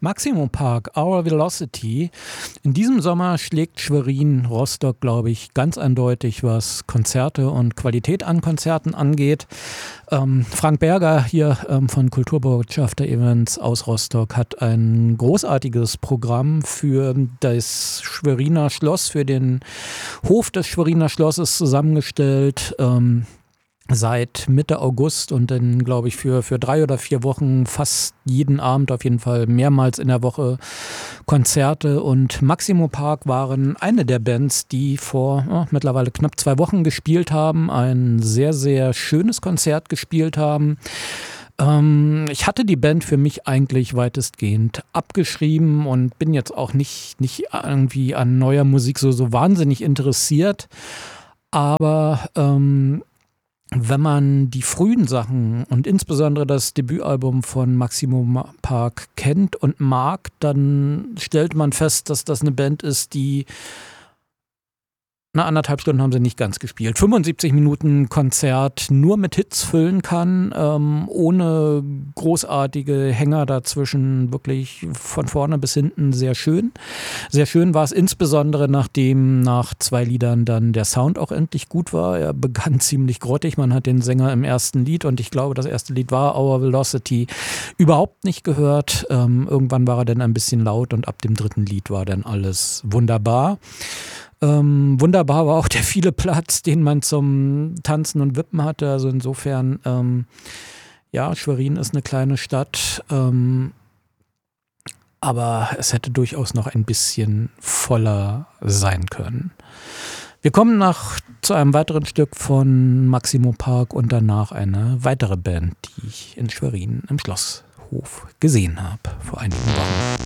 Maximum Park, Our Velocity. In diesem Sommer schlägt Schwerin Rostock, glaube ich, ganz eindeutig, was Konzerte und Qualität an Konzerten angeht. Frank Berger hier von Kulturbotschafter Events aus Rostock hat ein großartiges Programm für das Schweriner Schloss, für den Hof des Schweriner Schlosses zusammengestellt. Seit Mitte August und dann, glaube ich, für 3 oder 4 Wochen fast jeden Abend, auf jeden Fall mehrmals in der Woche Konzerte. Und Maximum Park waren eine der Bands, die vor mittlerweile knapp 2 Wochen gespielt haben, ein sehr, sehr schönes Konzert gespielt haben. Ich hatte die Band für mich eigentlich weitestgehend abgeschrieben und bin jetzt auch nicht irgendwie an neuer Musik so wahnsinnig interessiert. Aber wenn man die frühen Sachen und insbesondere das Debütalbum von Maximum Park kennt und mag, dann stellt man fest, dass das eine Band ist, die 1,5 Stunden haben sie nicht ganz gespielt. 75 Minuten Konzert nur mit Hits füllen kann, ohne großartige Hänger dazwischen, wirklich von vorne bis hinten sehr schön. Sehr schön war es insbesondere, nachdem nach 2 Liedern dann der Sound auch endlich gut war. Er begann ziemlich grottig. Man hat den Sänger im ersten Lied, und ich glaube, das erste Lied war Our Velocity, überhaupt nicht gehört. Irgendwann war er dann ein bisschen laut und ab dem 3. Lied war dann alles wunderbar. Wunderbar war auch der viele Platz, den man zum Tanzen und Wippen hatte. Also insofern, ja, Schwerin ist eine kleine Stadt, aber es hätte durchaus noch ein bisschen voller sein können. Wir kommen zu einem weiteren Stück von Maximum Park und danach eine weitere Band, die ich in Schwerin im Schlosshof gesehen habe vor einigen Wochen.